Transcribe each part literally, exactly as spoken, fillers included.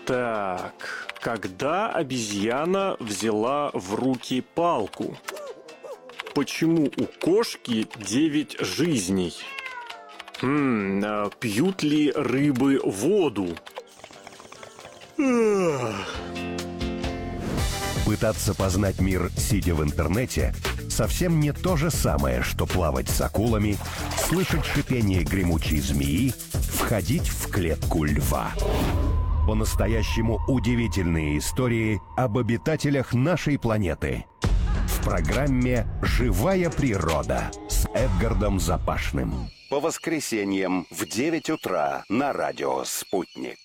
Так, когда обезьяна взяла в руки палку? Почему у кошки девять жизней? Хм, а пьют ли рыбы воду? Пытаться познать мир, сидя в интернете, совсем не то же самое, что плавать с акулами, слышать шипение гремучей змеи, входить в клетку льва. По-настоящему удивительные истории об обитателях нашей планеты. В программе «Живая природа» с Эдгардом Запашным. По воскресеньям в девять утра на радио «Спутник».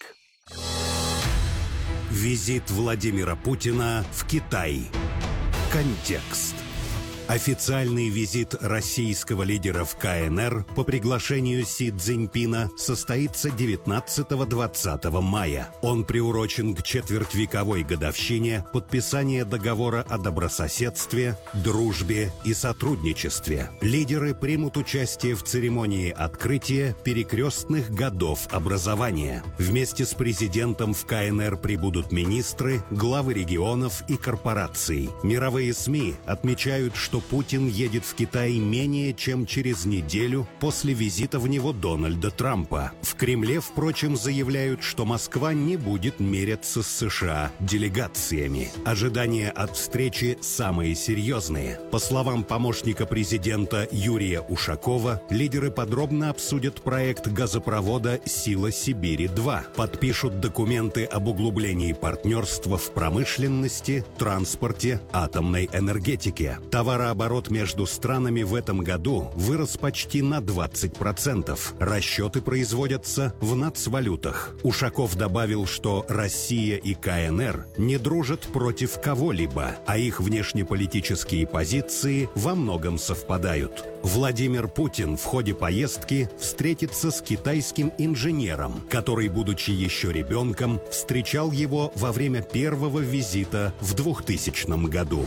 Визит Владимира Путина в Китай. Контекст. Официальный визит российского лидера в ка эн эр по приглашению Си Цзиньпина состоится девятнадцатого-двадцатого мая. Он приурочен к четвертьвековой годовщине подписания договора о добрососедстве, дружбе и сотрудничестве. Лидеры примут участие в церемонии открытия перекрестных годов образования. Вместе с президентом в ка эн эр прибудут министры, главы регионов и корпораций. Мировые СМИ отмечают, что Путин едет в Китай менее чем через неделю после визита в него Дональда Трампа. В Кремле, впрочем, заявляют, что Москва не будет меряться с США делегациями. Ожидания от встречи самые серьезные. По словам помощника президента Юрия Ушакова, лидеры подробно обсудят проект газопровода «Сила Сибири-два», подпишут документы об углублении партнерства в промышленности, транспорте, атомной энергетике. Товарооборот между странами в этом году вырос почти на двадцать процентов. Расчеты производятся в нацвалютах. Ушаков добавил, что Россия и ка эн эр не дружат против кого-либо, а их внешнеполитические позиции во многом совпадают. Владимир Путин в ходе поездки встретится с китайским инженером, который, будучи еще ребенком, встречал его во время первого визита в двухтысячном году.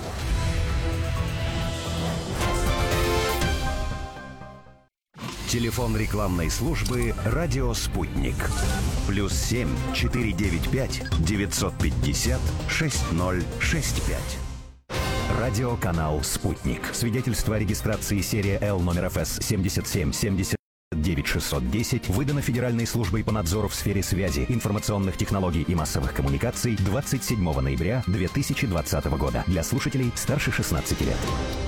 Телефон рекламной службы «Радио Спутник». Плюс семь четыре девять пять девятьсот пятьдесят шесть ноль шесть пять. Радиоканал «Спутник». Свидетельство о регистрации серия Л номер эф эс семьдесят семь семьдесят девять шестьсот десять выдано Федеральной службой по надзору в сфере связи, информационных технологий и массовых коммуникаций двадцать седьмого ноября две тысячи двадцатого года. Для слушателей старше шестнадцати лет.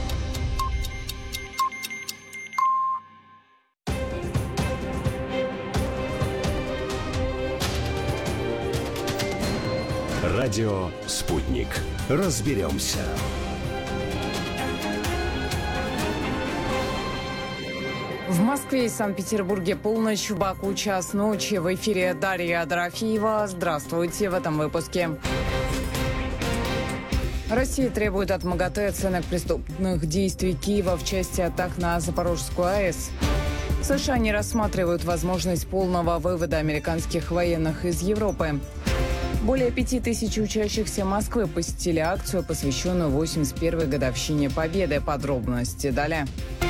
Радио «Спутник». Разберемся. В Москве и Санкт-Петербурге полночь, в Баку час ночи. В эфире Дарья Дорофеева. Здравствуйте в этом выпуске. Россия требует от МАГАТЭ оценок преступных действий Киева в части атак на Запорожскую АЭС. США не рассматривают возможность полного вывода американских военных из Европы. Более пяти тысяч учащихся Москвы посетили акцию, посвященную восемьдесят первой годовщине Победы. Подробности далее.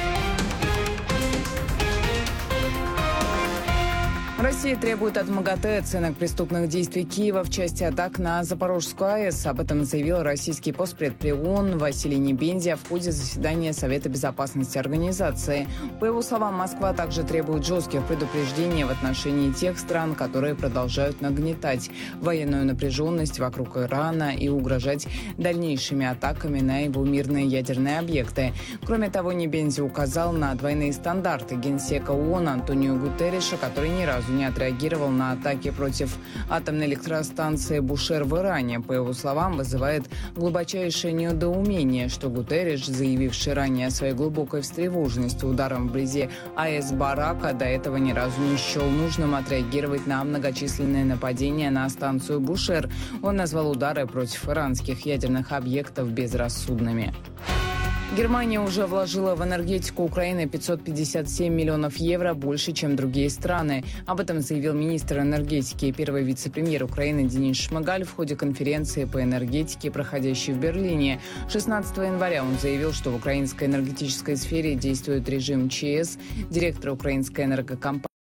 Россия требует от МАГАТЭ оценок преступных действий Киева в части атак на Запорожскую АЭС. Об этом заявил российский постпред при ООН Василий Небензя в ходе заседания Совета безопасности организации. По его словам, Москва также требует жестких предупреждений в отношении тех стран, которые продолжают нагнетать военную напряженность вокруг Ирана и угрожать дальнейшими атаками на его мирные ядерные объекты. Кроме того, Небензя указал на двойные стандарты генсека ООН Антонио Гутерриша, который ни разу не отреагировал на атаки против атомной электростанции Бушер в Иране. По его словам, вызывает глубочайшее недоумение, что Гутерриш, заявивший ранее о своей глубокой встревоженности ударом вблизи АЭС Барака, до этого ни разу не счел нужным отреагировать на многочисленные нападения на станцию Бушер. Он назвал удары против иранских ядерных объектов безрассудными. Германия уже вложила в энергетику Украины пятьсот пятьдесят семь миллионов евро, больше, чем другие страны. Об этом заявил министр энергетики и первый вице-премьер Украины Денис Шмыгаль в ходе конференции по энергетике, проходящей в Берлине. шестнадцатого января он заявил, что в украинской энергетической сфере действует режим ЧС. Директор украинской энергокомпании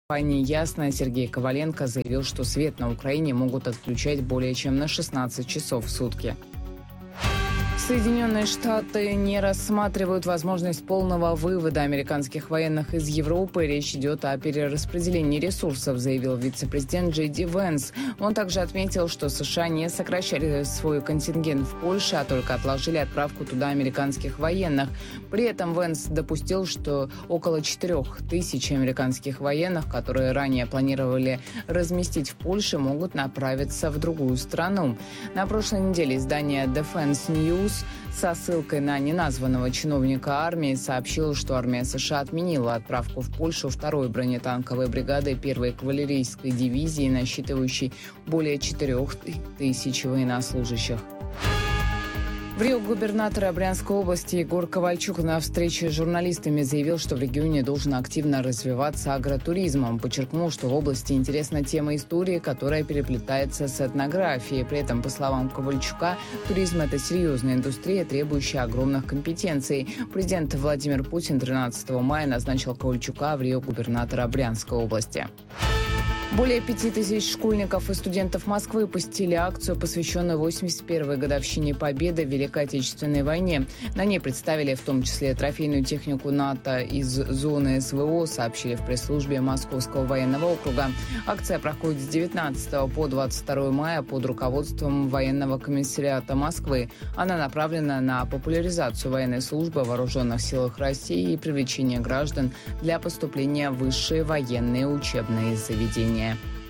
компании «Ясно» Сергей Коваленко заявил, что свет на Украине могут отключать более чем на шестнадцать часов в сутки. Соединенные Штаты не рассматривают возможность полного вывода американских военных из Европы. Речь идет о перераспределении ресурсов, заявил вице-президент Джей Ди Венс. Он также отметил, что США не сокращали свой контингент в Польше, а только отложили отправку туда американских военных. При этом Венс допустил, что около четырех тысяч американских военных, которые ранее планировали разместить в Польше, могут направиться в другую страну. На прошлой неделе издание Defense News со ссылкой на неназванного чиновника армии сообщил, что армия США отменила отправку в Польшу второй бронетанковой бригады первой кавалерийской дивизии, насчитывающей более четырех тысяч военнослужащих. В Рио губернатор Брянской области Егор Ковальчук на встрече с журналистами заявил, что в регионе должен активно развиваться агротуризм. Он подчеркнул, что в области интересна тема истории, которая переплетается с этнографией. При этом, по словам Ковальчука, туризм – это серьезная индустрия, требующая огромных компетенций. Президент Владимир Путин тринадцатого мая назначил Ковальчука в Рио губернатора Брянской области. Более пяти тысяч школьников и студентов Москвы посетили акцию, посвященную восемьдесят первой годовщине Победы в Великой Отечественной войне. На ней представили в том числе трофейную технику НАТО из зоны СВО, сообщили в пресс-службе Московского военного округа. Акция проходит с девятнадцатого по двадцать второе мая под руководством военного комиссариата Москвы. Она направлена на популяризацию военной службы в вооруженных силах России и привлечение граждан для поступления в высшие военные учебные заведения.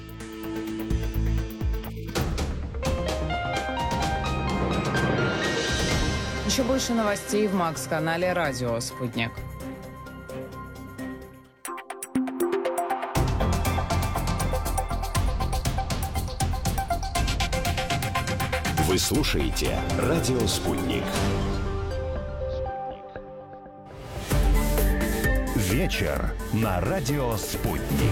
Еще больше новостей в Макс-канале «Радио Спутник». Вы слушаете «Радио Спутник». Вечер на «Радио Спутник».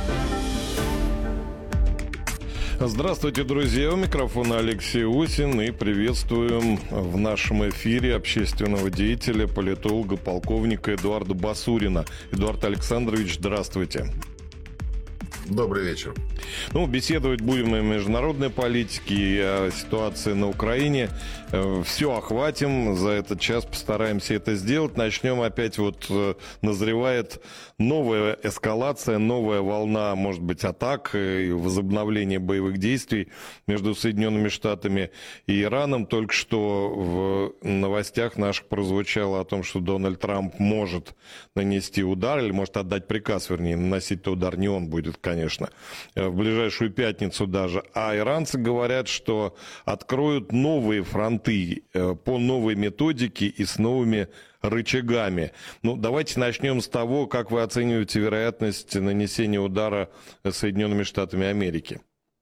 Здравствуйте, друзья! У микрофона Алексей Осин, и приветствуем в нашем эфире общественного деятеля, политолога, полковника Эдуарда Басурина. Эдуард Александрович, здравствуйте. Добрый вечер. Ну, беседовать будем и о международной политике, и о ситуации на Украине. Все охватим, за этот час постараемся это сделать. Начнем опять, вот назревает новая эскалация, новая волна, может быть, атак и возобновление боевых действий между Соединенными Штатами и Ираном. Только что в новостях наших прозвучало о том, что Дональд Трамп может нанести удар, или может отдать приказ, вернее, наносить удар не он будет, конечно, в ближайшую пятницу даже. А иранцы говорят, что откроют новые фронты по новой методике и с новыми рычагами. Ну, давайте начнем с того, как вы оцениваете вероятность нанесения удара Соединенными Штатами Америки.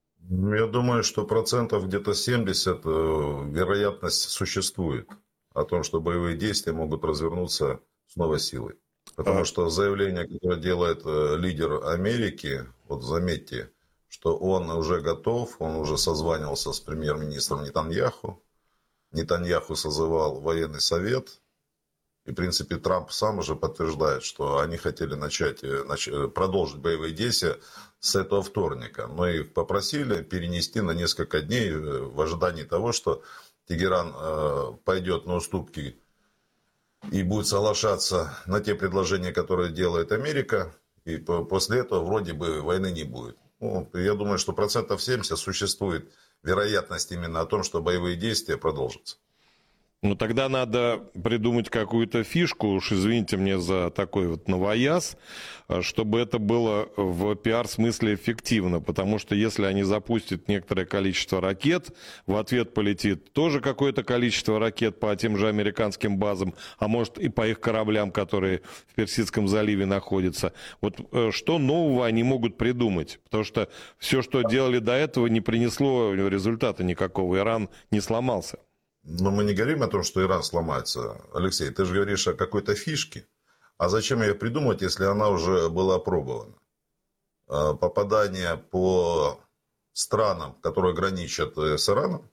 Я думаю, что процентов где-то семьдесят вероятность существует о том, что боевые действия могут развернуться с новой силой. Потому а... что заявление, которое делает лидер Америки, вот заметьте, что он уже готов, он уже созванивался с премьер-министром Нетаньяху. Нетаньяху созывал военный совет. И, в принципе, Трамп сам уже подтверждает, что они хотели начать, начать продолжить боевые действия с этого вторника. Но их попросили перенести на несколько дней в ожидании того, что Тегеран э, пойдет на уступки и будет соглашаться на те предложения, которые делает Америка. И после этого вроде бы войны не будет. Ну, я думаю, что процентов семьдесят существует вероятность именно о том, что боевые действия продолжатся. Ну, тогда надо придумать какую-то фишку, уж извините мне за такой вот новояз, чтобы это было в пиар-смысле эффективно, потому что если они запустят некоторое количество ракет, в ответ полетит тоже какое-то количество ракет по тем же американским базам, а может и по их кораблям, которые в Персидском заливе находятся. Вот что нового они могут придумать? Потому что все, что делали до этого, не принесло результата никакого, Иран не сломался. Но мы не говорим о том, что Иран сломается. Алексей, ты же говоришь о какой-то фишке. А зачем ее придумать, если она уже была опробована? Попадание по странам, которые граничат с Ираном,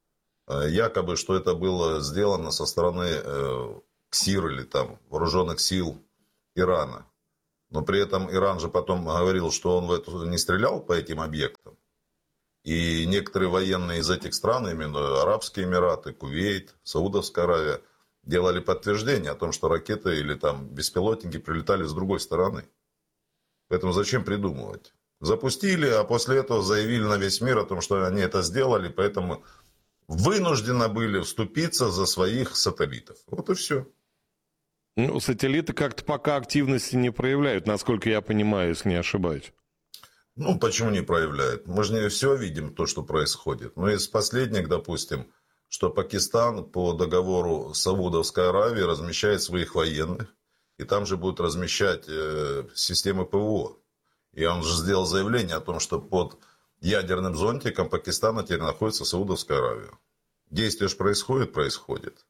якобы, что это было сделано со стороны КСИР или там вооруженных сил Ирана. Но при этом Иран же потом говорил, что он в эту не стрелял по этим объектам. И некоторые военные из этих стран, именно Арабские Эмираты, Кувейт, Саудовская Аравия, делали подтверждение о том, что ракеты или там беспилотники прилетали с другой стороны. Поэтому зачем придумывать? Запустили, а после этого заявили на весь мир о том, что они это сделали, поэтому вынуждены были вступиться за своих сателлитов. Вот и все. Ну, сателлиты как-то пока активности не проявляют, насколько я понимаю, если не ошибаюсь. Ну, почему не проявляют? Мы же не все видим, то, что происходит. Но из последних, допустим, что Пакистан по договору Саудовской Аравии размещает своих военных, и там же будут размещать э, системы ПВО. И он же сделал заявление о том, что под ядерным зонтиком Пакистана теперь находится Саудовская Аравия. Действие же происходит, происходит.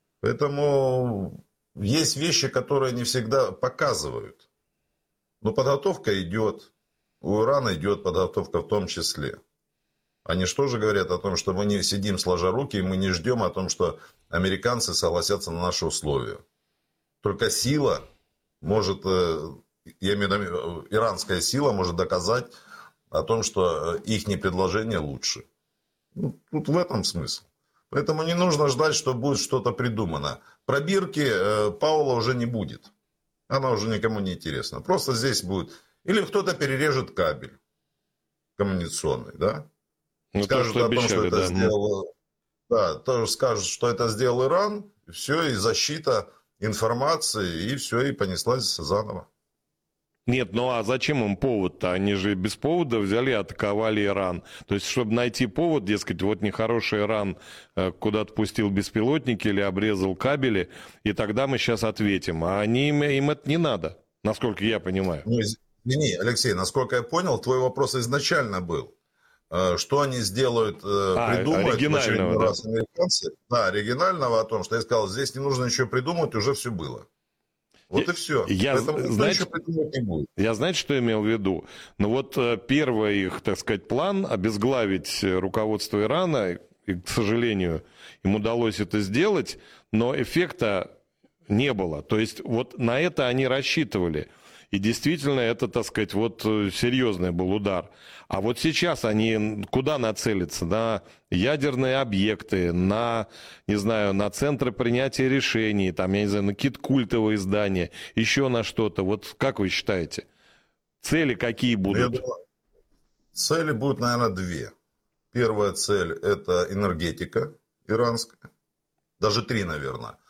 Поэтому есть вещи, которые не всегда показывают. Но подготовка идет. У Ирана идет подготовка в том числе. Они что же говорят о том, что мы не сидим сложа руки, и мы не ждем о том, что американцы согласятся на наши условия. Только сила может, я имею в виду, иранская сила может доказать о том, что их предложение лучше. Ну, тут в этом смысл. Поэтому не нужно ждать, что будет что-то придумано. Пробирки э, Паула уже не будет. Она уже никому не интересна. Просто здесь будет... Или кто-то перережет кабель коммуникационный, да? Ну, скажут то, что о том, обещали, что это да. сделал... Да, тоже скажут, что это сделал Иран, и все, и защита информации, и все, и понеслась заново. Нет, ну а зачем им повод-то? Они же без повода взяли и атаковали Иран. То есть, чтобы найти повод, дескать, вот нехороший Иран куда-то пустил беспилотники или обрезал кабели, и тогда мы сейчас ответим. А они, им, им это не надо, насколько я понимаю. Ну, извини, Алексей, насколько я понял, твой вопрос изначально был. Что они сделают, а, придумают в очередной да. раз американцы. Да, оригинального о том, что я сказал, здесь не нужно ничего придумывать, уже все было. Вот я, и все. Я, Поэтому знаете, ничего придумывать не будет. Я, знаете, что имел в виду? Ну вот первый их, так сказать, план обезглавить руководство Ирана, и, к сожалению, им удалось это сделать, но эффекта не было. То есть вот на это они рассчитывали. И действительно, это, так сказать, вот серьезный был удар. А вот сейчас они куда нацелятся? На ядерные объекты, на, не знаю, на центры принятия решений, там, я не знаю, на какие-то культовые здания, еще на что-то. Вот как вы считаете? Цели какие будут? Я думаю, цели будут, наверное, две. Первая цель – это энергетика иранская. Даже три, наверное.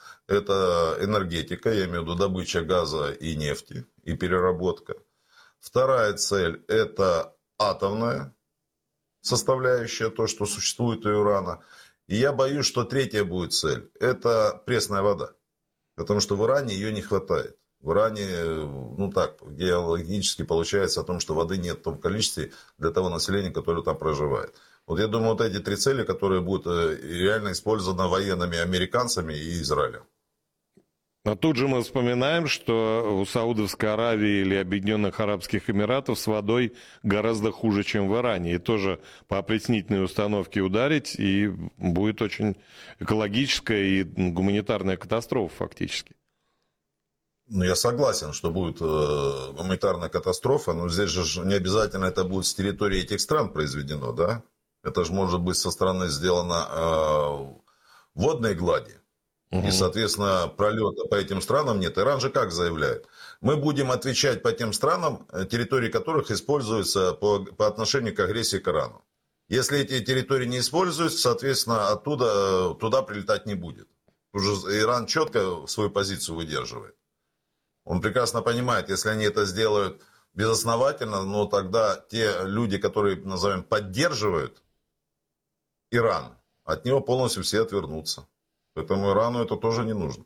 Это энергетика, я имею в виду добыча газа и нефти, и переработка. Вторая цель – это атомная составляющая, то, что существует у Ирана. И я боюсь, что третья будет цель – это пресная вода. Потому что в Иране ее не хватает. В Иране, ну так, геологически получается о том, что воды нет в том количестве для того населения, которое там проживает. Вот я думаю, вот эти три цели, которые будут реально использованы военными американцами и Израилем. Но тут же мы вспоминаем, что у Саудовской Аравии или Объединенных Арабских Эмиратов с водой гораздо хуже, чем в Иране. И тоже по опреснительной установке ударить, и будет очень экологическая и гуманитарная катастрофа фактически. Ну, я согласен, что будет э, гуманитарная катастрофа, но здесь же не обязательно это будет с территории этих стран произведено, да? Это же может быть со стороны сделано э, водной глади. Угу. И, соответственно, пролета по этим странам нет. Иран же как заявляет? Мы будем отвечать по тем странам, территории которых используются по, по отношению к агрессии к Ирану. Если эти территории не используются, соответственно, оттуда туда прилетать не будет. Уже Иран четко свою позицию выдерживает. Он прекрасно понимает, если они это сделают безосновательно, но тогда те люди, которые, назовем, поддерживают Иран, от него полностью все отвернутся. Поэтому Ирану это тоже не нужно.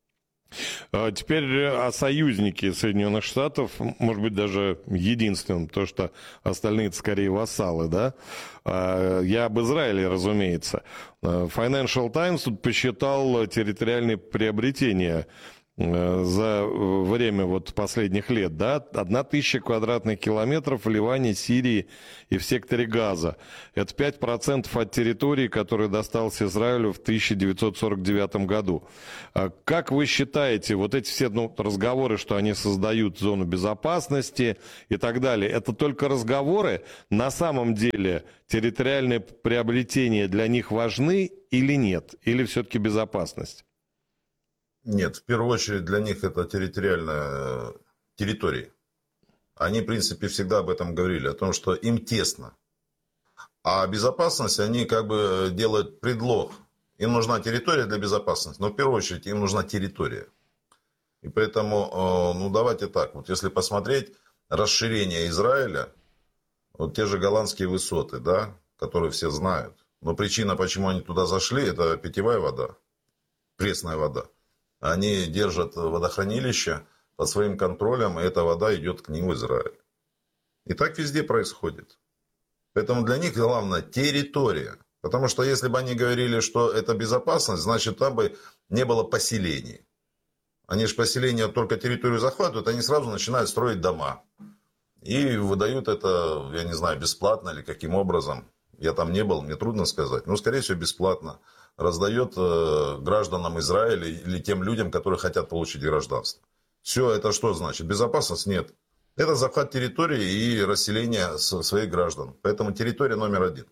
Теперь о союзнике Соединенных Штатов, может быть, даже единственном, то что остальные скорее вассалы, да? Я об Израиле, разумеется. Financial Times тут посчитал территориальные приобретения за время вот последних лет, да, одна тысяча квадратных километров в Ливане, Сирии и в секторе Газа. Это пять процентов от территории, которая досталась Израилю в тысяча девятьсот сорок девятом году. Как вы считаете, вот эти все ну, разговоры, что они создают зону безопасности и так далее, это только разговоры? На самом деле территориальные приобретения для них важны или нет? Или все-таки безопасность? Нет, в первую очередь для них это территориальная территория. Они, в принципе, всегда об этом говорили, о том, что им тесно. А безопасность, они как бы делают предлог. Им нужна территория для безопасности, но в первую очередь им нужна территория. И поэтому, ну давайте так, вот если посмотреть расширение Израиля, вот те же голландские высоты, да, которые все знают. Но причина, почему они туда зашли, это питьевая вода, пресная вода. Они держат водохранилище под своим контролем, и эта вода идет к ним в Израиль. И так везде происходит. Поэтому для них главное территория. Потому что если бы они говорили, что это безопасность, значит там бы не было поселений. Они же поселения только территорию захватывают, они сразу начинают строить дома. И выдают это, я не знаю, бесплатно или каким образом. Я там не был, мне трудно сказать. Но, скорее всего, бесплатно. Раздает э, гражданам Израиля или тем людям, которые хотят получить гражданство. Все это что значит? Безопасность? Нет. Это захват территории и расселение своих граждан. Поэтому территория номер один.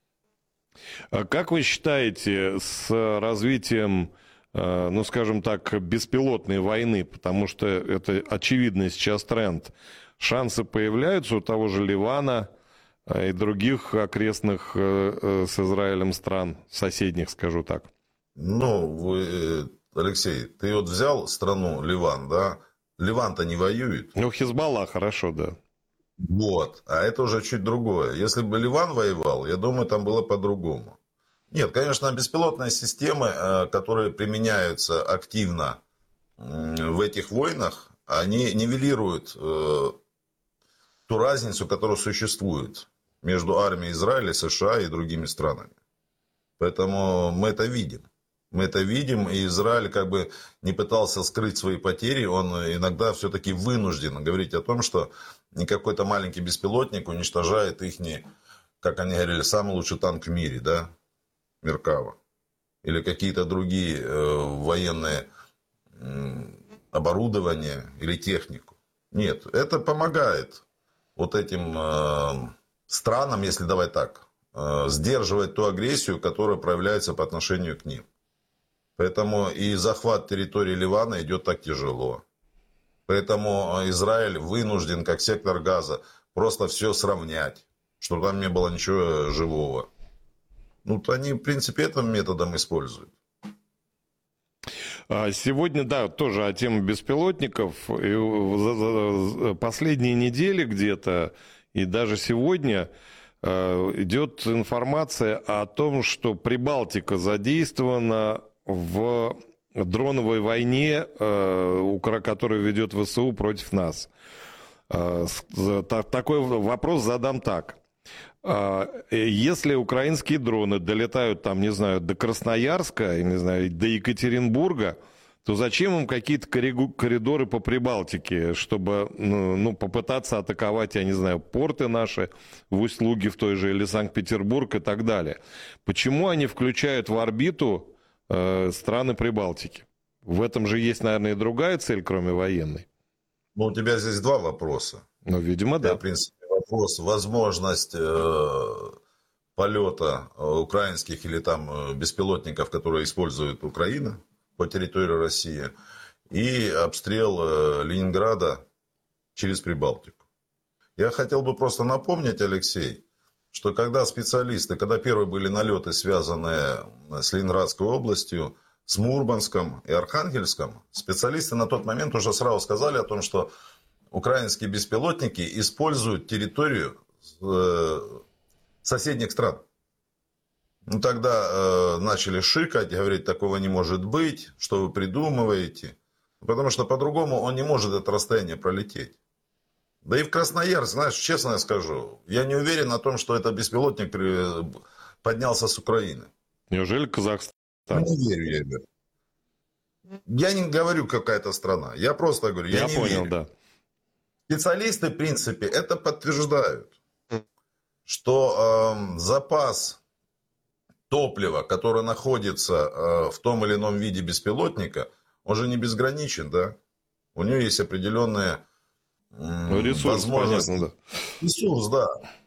Как вы считаете, с развитием, э, ну, скажем так, беспилотной войны, потому что это очевидный сейчас тренд, шансы появляются у того же Ливана и других окрестных с Израилем стран, соседних, скажу так? Ну, вы, Алексей, ты вот взял страну Ливан, да? Ливан-то не воюет. Ну, Хизбалла, хорошо, да. Вот, а это уже чуть другое. Если бы Ливан воевал, я думаю, там было по-другому. Нет, конечно, беспилотные системы, которые применяются активно в этих войнах, они нивелируют ту разницу, которая существует между армией Израиля, США и другими странами. Поэтому мы это видим. Мы это видим, и Израиль как бы не пытался скрыть свои потери, он иногда все-таки вынужден говорить о том, что не какой-то маленький беспилотник уничтожает их, как они говорили, самый лучший танк в мире, да, Меркава. Или какие-то другие э, военные э, оборудования или технику. Нет, это помогает вот этим э, странам, если давай так, э, сдерживать ту агрессию, которая проявляется по отношению к ним. Поэтому и захват территории Ливана идет так тяжело. Поэтому Израиль вынужден, как сектор Газа, просто все сравнять, чтобы там не было ничего живого. Ну, они, в принципе, этим методом используют. Сегодня, да, тоже о теме беспилотников. Последние недели где-то, и даже сегодня, идет информация о том, что Прибалтика задействована в дроновой войне, которую ведет ВСУ против нас. Такой вопрос задам так. Если украинские дроны долетают там, не знаю, до Красноярска, не знаю, до Екатеринбурга, то зачем им какие-то коридоры по Прибалтике, чтобы ну, попытаться атаковать, я не знаю, порты наши в Усть-Луге в той же или Санкт-Петербург и так далее? Почему они включают в орбиту э, страны Прибалтики? В этом же есть, наверное, и другая цель, кроме военной. Ну, у тебя здесь два вопроса. Ну, видимо, да. В принципе, вопрос, возможность э, полета украинских или там беспилотников, которые использует Украина по территории России, и обстрел э, Ленинграда через Прибалтику. Я хотел бы просто напомнить, Алексей, что когда специалисты, когда первые были налеты, связанные с Ленинградской областью, с Мурманском и Архангельском, специалисты на тот момент уже сразу сказали о том, что украинские беспилотники используют территорию соседних стран. Ну, тогда э, начали шикать, говорить, такого не может быть, что вы придумываете. Потому что по-другому он не может это расстояние пролететь. Да и в Красноярск, знаешь, честно я скажу, я не уверен о том, что этот беспилотник поднялся с Украины. Неужели Казахстан? Ну, не верю я, ребят. Я не говорю какая-то страна, я просто говорю, я, я не понял, верю. Да. Специалисты, в принципе, это подтверждают, что э, запас топлива, которое находится э, в том или ином виде беспилотника, он же не безграничен, да? У него есть определенные э, Ресурс, возможности. Понятно, да. Ресурс, да.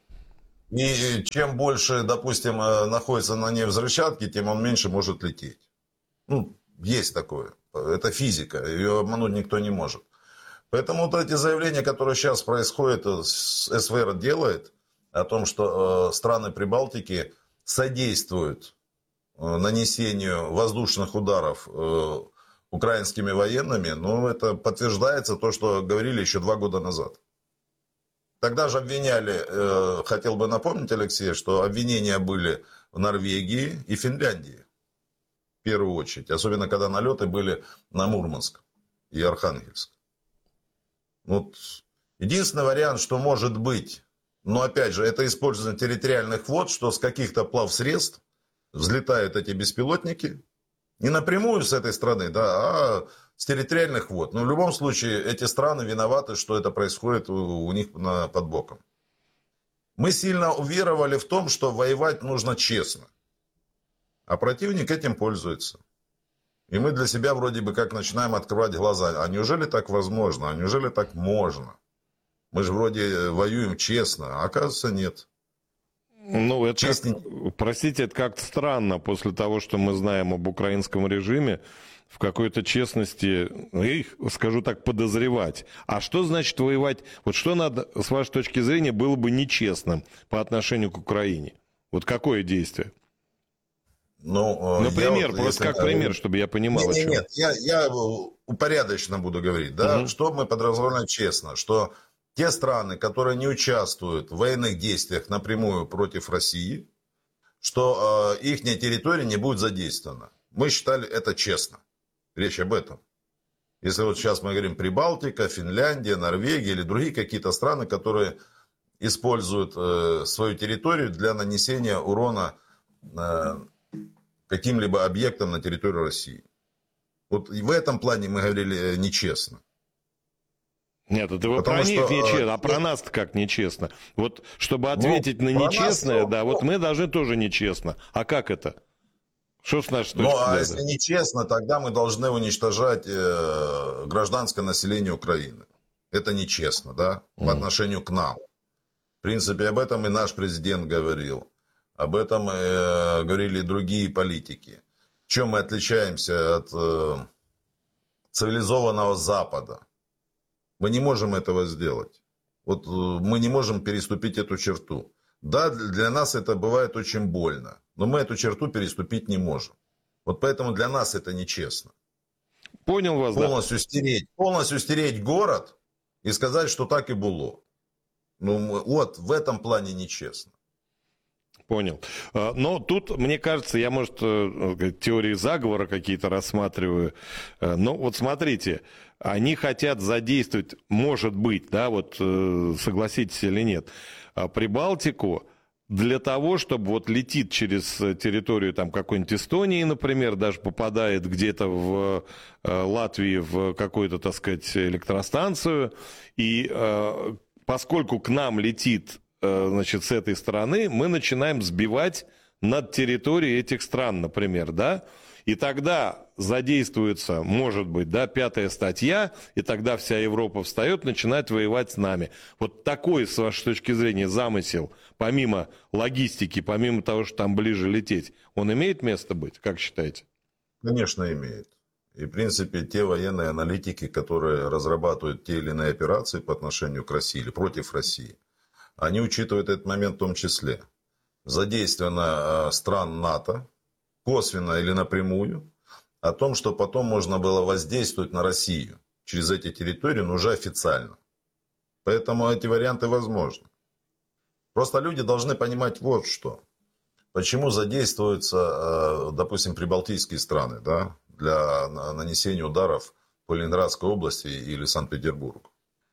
И чем больше, допустим, э, находится на ней взрывчатки, тем он меньше может лететь. Ну, есть такое. Это физика, ее обмануть никто не может. Поэтому вот эти заявления, которые сейчас происходят, СВР делает, о том, что э, страны Прибалтики содействуют э, нанесению воздушных ударов э, украинскими военными, ну, это подтверждается то, что говорили еще два года назад. Тогда же обвиняли, э, хотел бы напомнить, Алексей, что обвинения были в Норвегии и Финляндии. В первую очередь. Особенно, когда налеты были на Мурманск и Архангельск. Вот единственный вариант, что может быть, но опять же, это использование территориальных вод, что с каких-то плавсредств взлетают эти беспилотники. Не напрямую с этой страны, да, а с территориальных вод. Но в любом случае эти страны виноваты, что это происходит у, у них на, под боком. Мы сильно уверовали в том, что воевать нужно честно. А противник этим пользуется. И мы для себя вроде бы как начинаем открывать глаза. А неужели так возможно? А неужели так можно? Мы же вроде воюем честно, а оказывается нет. Ну, это как, простите, это как-то странно после того, что мы знаем об украинском режиме, в какой-то честности, их, скажу так, подозревать. А что значит воевать? Вот что надо, с вашей точки зрения, было бы нечестным по отношению к Украине? Вот какое действие? Ну, Например, вот, просто если... как пример, чтобы я понимал. Нет, нет, нет, я, я упорядоченно буду говорить. Да? Угу. Что мы подразумеваем честно? Что те страны, которые не участвуют в военных действиях напрямую против России, что э, их территория не будет задействована. Мы считали это честно. Речь об этом. Если вот сейчас мы говорим Прибалтика, Финляндия, Норвегия или другие какие-то страны, которые используют э, свою территорию для нанесения урона э, каким-либо объектам на территории России. Вот в этом плане мы говорили нечестно. Нет, это вы Потому про них что, нечестно, а про нет. нас-то как нечестно? Вот, чтобы ответить ну, на нечестное, нас, да, ну, вот мы должны тоже нечестно. А как это? Что с нашей точки зрения? Ну, а если нечестно, тогда мы должны уничтожать э, гражданское население Украины. Это нечестно, да, по mm. отношению к нам. В принципе, об этом и наш президент говорил. Об этом э, говорили и другие политики. В чем мы отличаемся от э, цивилизованного Запада? Мы не можем этого сделать. Вот мы не можем переступить эту черту. Да, для нас это бывает очень больно, но мы эту черту переступить не можем. Вот поэтому для нас это нечестно. Понял вас, полностью да. Стереть, полностью стереть город и сказать, что так и было. Ну, вот в этом плане нечестно. Понял. Но тут, мне кажется, я, может, теории заговора какие-то рассматриваю. Но вот смотрите, они хотят задействовать, может быть, да, вот согласитесь или нет, Прибалтику для того, чтобы вот летит через территорию там какой-нибудь Эстонии, например, даже попадает где-то в Латвии в какую-то, так сказать, электростанцию, и поскольку к нам летит, значит, с этой стороны, мы начинаем сбивать над территорией этих стран, например, да, и тогда задействуется, может быть, да, пятая статья, и тогда вся Европа встает, начинает воевать с нами. Вот такой, с вашей точки зрения, замысел, помимо логистики, помимо того, что там ближе лететь, он имеет место быть, как считаете? Конечно, имеет. И, в принципе, те военные аналитики, которые разрабатывают те или иные операции по отношению к России или против России, они учитывают этот момент в том числе. Задействовано стран НАТО, косвенно или напрямую, о том, что потом можно было воздействовать на Россию через эти территории, но уже официально. Поэтому эти варианты возможны. Просто люди должны понимать вот что. Почему задействуются, допустим, прибалтийские страны, да, для нанесения ударов по Ленинградской области или Санкт-Петербургу.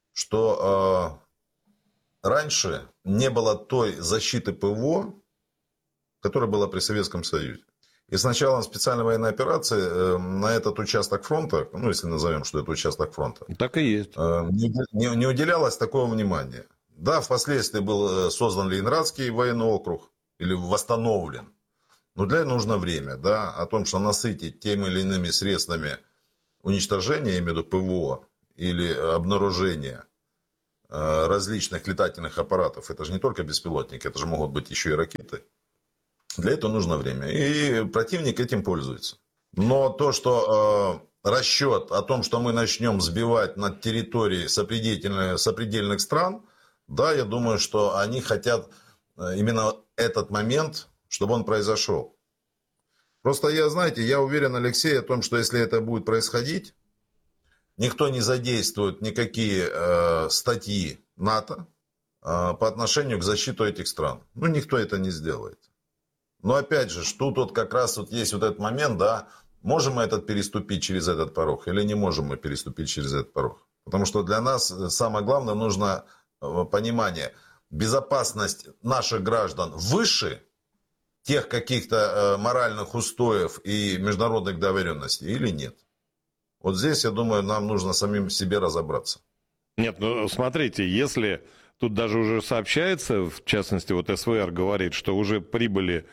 Что э, раньше не было той защиты ПВО, которая была при Советском Союзе. И с началом специальной военной операции на этот участок фронта, ну, если назовем, что это участок фронта, так и есть, не, не, не уделялось такого внимания. Да, впоследствии был создан Ленинградский военный округ, или восстановлен. Но для этого нужно время, да, о том, что насытить теми или иными средствами уничтожения, я имею в виду ПВО, или обнаружения различных летательных аппаратов. Это же не только беспилотники, это же могут быть еще и ракеты. Для этого нужно время. И противник этим пользуется. Но то, что э, расчет о том, что мы начнем сбивать над территорией сопредельных, сопредельных стран, да, я думаю, что они хотят именно этот момент, чтобы он произошел. Просто я, знаете, я уверен, Алексей, о том, что если это будет происходить, никто не задействует никакие э, статьи НАТО э, по отношению к защите этих стран. Ну, никто это не сделает. Но опять же, что тут как раз вот есть вот этот момент, да, можем мы этот переступить через этот порог или не можем мы переступить через этот порог. Потому что для нас самое главное нужно понимание, безопасность наших граждан выше тех каких-то моральных устоев и международных договоренностей или нет. Вот здесь, я думаю, нам нужно самим себе разобраться. Нет, ну смотрите, если тут даже уже сообщается, в частности, вот СВР говорит, что уже прибыли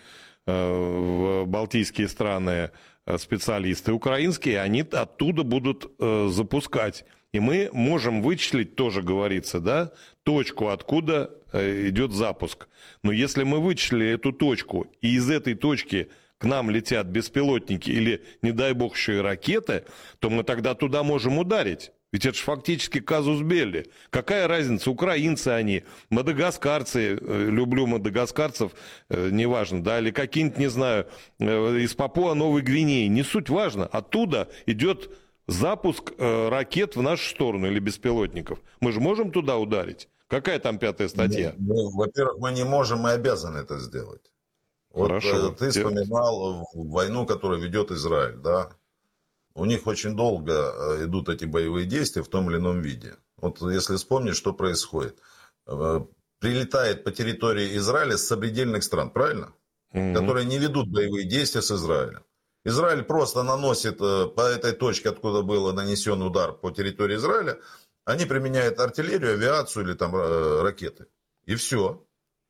в балтийские страны специалисты украинские, они оттуда будут запускать. И мы можем вычислить, тоже говорится, да, точку, откуда идет запуск. Но если мы вычислили эту точку, и из этой точки к нам летят беспилотники или, не дай бог, еще и ракеты, то мы тогда туда можем ударить. Ведь это же фактически казус белли. Какая разница, украинцы они, мадагаскарцы, люблю мадагаскарцев, неважно, да, или какие-нибудь, не знаю, из Папуа-Новой Гвинеи, не суть важно. Оттуда идет запуск ракет в нашу сторону или беспилотников. Мы же можем туда ударить? Какая там пятая статья? Ну, во-первых, мы не можем, мы обязаны это сделать. Вот Хорошо. Ты вспоминал войну, которую ведет Израиль, да? У них очень долго идут эти боевые действия в том или ином виде. Вот если вспомнить, что происходит. Прилетает по территории Израиля с сопредельных стран, правильно? Mm-hmm. Которые не ведут боевые действия с Израилем. Израиль просто наносит по этой точке, откуда был нанесен удар по территории Израиля, они применяют артиллерию, авиацию или там ракеты. И все.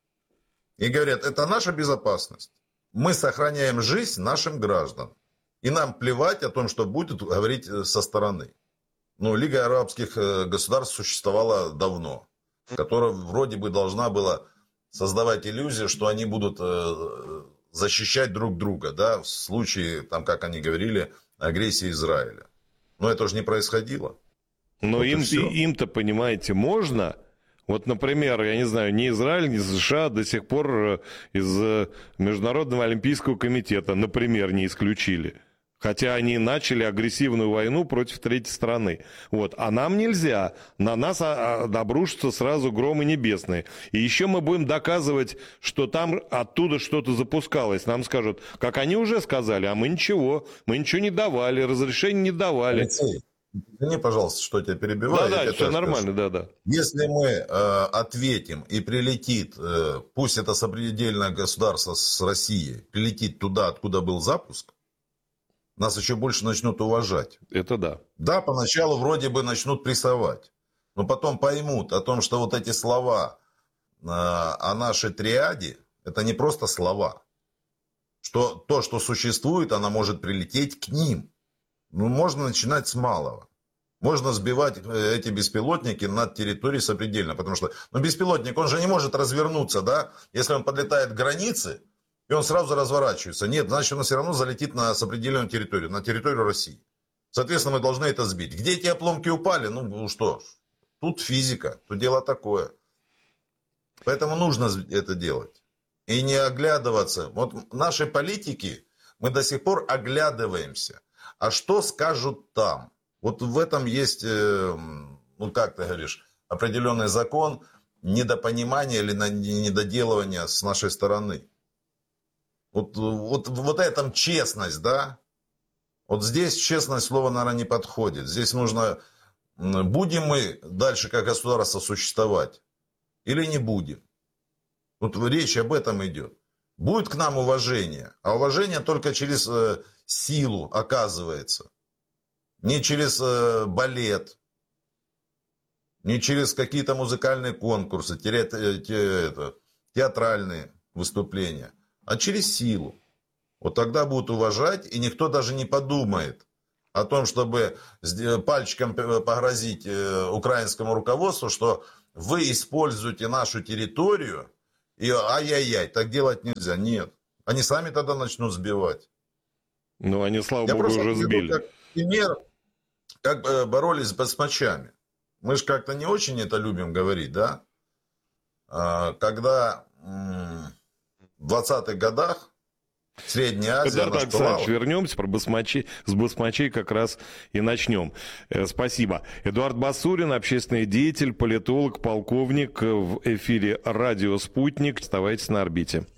И говорят, это наша безопасность. Мы сохраняем жизнь нашим гражданам. И нам плевать о том, что будет говорить со стороны. Ну, Лига арабских государств существовала давно, которая вроде бы должна была создавать иллюзию, что они будут защищать друг друга, да, в случае, там, как они говорили, агрессии Израиля. Но это же не происходило. Но вот им, им-то, понимаете, можно. Вот, например, я не знаю, ни Израиль, ни США до сих пор из Международного олимпийского комитета, например, не исключили. Хотя они начали агрессивную войну против третьей страны. Вот. А нам нельзя. На нас обрушатся сразу громы небесные. И еще мы будем доказывать, что там оттуда что-то запускалось. Нам скажут, как они уже сказали, а мы ничего. Мы ничего не давали, разрешения не давали. Алексей, извини, пожалуйста, что тебя перебиваю. Да-да, все нормально, да-да. Если мы э, ответим и прилетит, э, пусть это сопредельное государство с Россией, прилетит туда, откуда был запуск, нас еще больше начнут уважать. Это да. Да, поначалу вроде бы начнут прессовать. Но потом поймут о том, что вот эти слова э, о нашей триаде, это не просто слова. Что то, что существует, оно может прилететь к ним. Ну, можно начинать с малого. Можно сбивать эти беспилотники над территорией сопредельно. Потому что ну, беспилотник, он же не может развернуться, да, если он подлетает к границе, и он сразу разворачивается. Нет, значит, он все равно залетит на сопредельную территорию, на территорию России. Соответственно, мы должны это сбить. Где эти обломки упали? Ну, ну что ж, тут физика, тут дело такое. Поэтому нужно это делать. И не оглядываться. Вот наши политики, мы до сих пор оглядываемся. А что скажут там? Вот в этом есть, ну как ты говоришь, определенный закон недопонимания или недоделывания с нашей стороны. Вот, вот, вот этом честность, да? Вот здесь честность слово, наверное, не подходит. Здесь нужно, будем мы дальше как государство существовать или не будем. Вот речь об этом идет. будет к нам уважение. А уважение только через э, силу оказывается. Не через э, балет, не через какие-то музыкальные конкурсы, те, те, те, это, театральные выступления, а через силу. Вот тогда будут уважать, и никто даже не подумает о том, чтобы пальчиком погрозить украинскому руководству, что вы используете нашу территорию, и ай-яй-яй, так делать нельзя. Нет. Они сами тогда начнут сбивать. Ну, они, слава Я богу, уже сбили. Как пример, как боролись с басмачами. Мы же как-то не очень это любим говорить, да? Когда в двадцатых годах Средняя Азия, Эдуард Александрович, вернемся про басмачей, с басмачей как раз и начнем. Э, спасибо. Эдуард Басурин, общественный деятель, политолог, полковник в эфире «Радио Спутник». Оставайтесь на орбите.